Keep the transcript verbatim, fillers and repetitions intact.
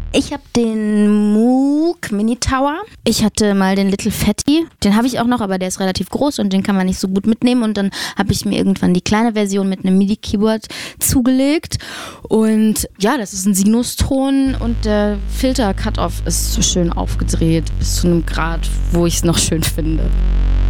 Ich habe den Moog Mini Tower. Ich hatte mal den Little Fatty. Den habe ich auch noch, aber der ist relativ groß und den kann man nicht so gut mitnehmen. Und dann habe ich mir irgendwann die kleine Version mit einem MIDI-Keyboard zugelegt. Und ja, das ist ein Sinuston und der Filter-Cut-Off ist so schön aufgedreht bis zu einem Grad, wo ich es noch schön finde.